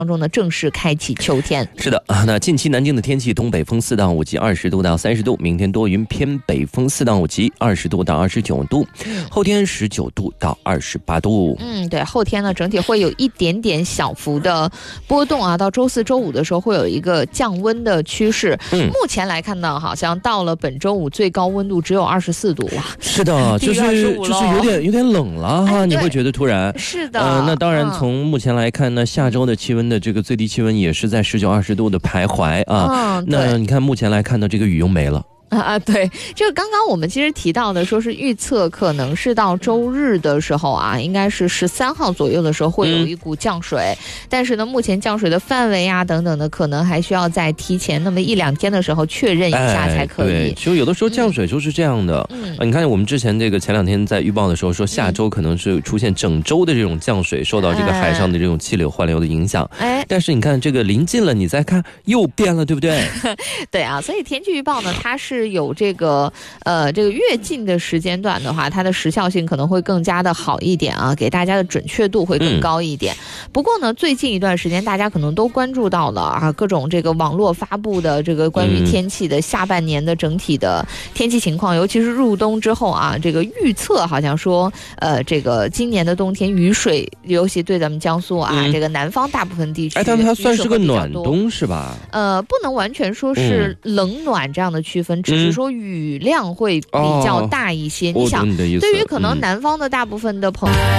当中呢，正式开启秋天。 是的，那近期南京的天气，东北风4到5级，20度到30度；明天多云，偏北风4到5级，20度到29度；后天19度到28度。 对，后天呢，整体会有一点点小幅的波动啊，到周4、周5的时候会有一个降温的趋势。目前来看呢，好像到了本周5最高温度只有24度哇。 是的，就是有点冷了哈，你会觉得突然。 是的， 那当然从目前来看呢，下周的气温的这个最低气温也是在19、20度的徘徊啊。那你看目前来看呢，这个雨又没了。 对，这个刚刚我们其实提到的，说是预测可能是到周日的时候啊，应该是13号左右的时候会有一股降水，但是呢，目前降水的范围啊等等的，可能还需要在提前那么1、2天的时候确认一下才可以。 对，其实有的时候降水就是这样的。你看我们之前这个前2天在预报的时候说，下周可能是出现整周的这种降水，受到这个海上的这种气流环流的影响。但是你看这个临近了，你再看又变了，对不对？ 对啊，所以天气预报呢，它是有这个越近的时间段的话，它的时效性可能会更加的好一点啊，给大家的准确度会更高一点。不过呢，最近一段时间大家可能都关注到了啊，各种这个网络发布的这个关于天气的下半年的整体的天气情况，尤其是入冬之后啊，这个预测好像说这个今年的冬天雨水，尤其对咱们江苏啊，这个南方大部分地区， 但它算是个暖冬是吧？ 不能完全说是冷暖这样的区分，只是说雨量会比较大一些。你想，对于可能南方的大部分的朋友。